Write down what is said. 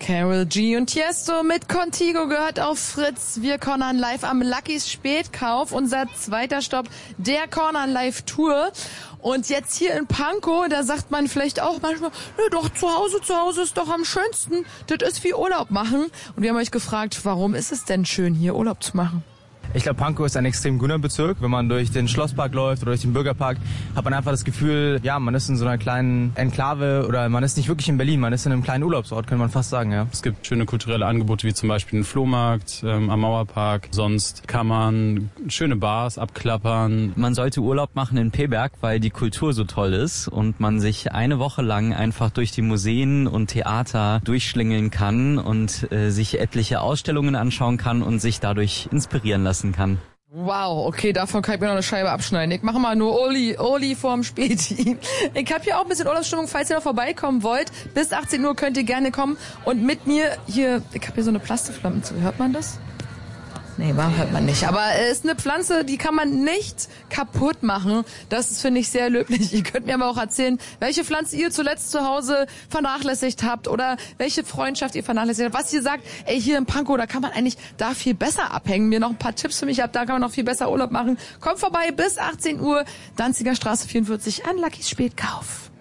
Karol G und Tiesto mit Contigo gehört auf Fritz. Wir cornern live am Luckys Spätkauf. Unser zweiter Stopp, der Cornern Live Tour. Und jetzt hier in Pankow, da sagt man vielleicht auch manchmal, doch, zu Hause ist doch am schönsten. Das ist wie Urlaub machen. Und wir haben euch gefragt, warum ist es denn schön, hier Urlaub zu machen? Ich glaube, Pankow ist ein extrem grüner Bezirk. Wenn man durch den Schlosspark läuft oder durch den Bürgerpark, hat man einfach das Gefühl, ja, man ist in so einer kleinen Enklave oder man ist nicht wirklich in Berlin, man ist in einem kleinen Urlaubsort, kann man fast sagen, ja. Es gibt schöne kulturelle Angebote, wie zum Beispiel einen Flohmarkt am Mauerpark. Sonst kann man schöne Bars abklappern. Man sollte Urlaub machen in Peberg, weil die Kultur so toll ist und man sich eine Woche lang einfach durch die Museen und Theater durchschlängeln kann und sich etliche Ausstellungen anschauen kann und sich dadurch inspirieren lassen kann. Wow, okay, davon kann ich mir noch eine Scheibe abschneiden. Ich mache mal nur Oli vorm Späti. Ich habe hier auch ein bisschen Urlaubsstimmung, falls ihr noch vorbeikommen wollt. Bis 18 Uhr könnt ihr gerne kommen und mit mir hier, ich habe hier so eine Plastikflamme zu. Hört man das? Nee, hört man nicht. Aber es ist eine Pflanze, die kann man nicht kaputt machen. Das finde ich sehr löblich. Ihr könnt mir aber auch erzählen, welche Pflanze ihr zuletzt zu Hause vernachlässigt habt oder welche Freundschaft ihr vernachlässigt habt. Was ihr sagt, ey, hier in Pankow, da kann man eigentlich da viel besser abhängen. Mir noch ein paar Tipps für mich ab, da kann man noch viel besser Urlaub machen. Kommt vorbei bis 18 Uhr, Danziger Straße 44 an Luckys Spätkauf.